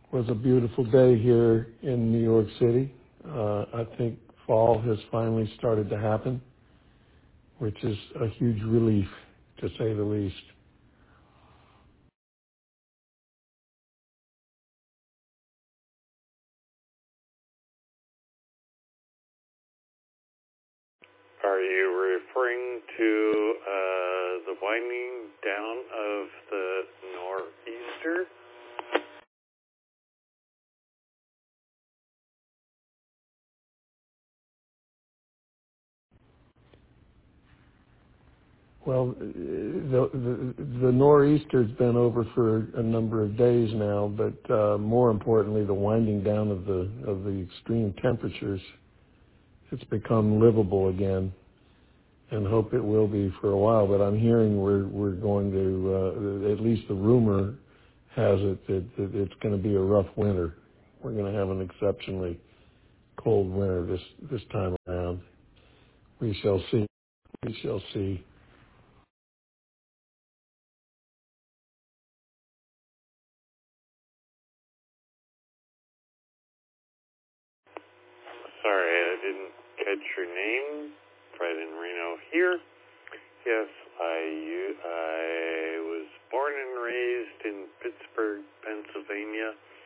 was a beautiful day here in New York City. I think fall has finally started to happen, which is a huge relief, to say the least. Are you referring to the winding down of the nor'easter? Well, the nor'easter's been over for a number of days now, but more importantly, the winding down of the extreme temperatures. It's become livable again, and hope it will be for a while. But I'm hearing we're going to, at least the rumor has it that it's going to be a rough winter. We're going to have an exceptionally cold winter this time around. We shall see. We shall see. Sorry, I didn't catch your name. Fred in Reno here. Yes, I was born and raised in Pittsburgh, Pennsylvania.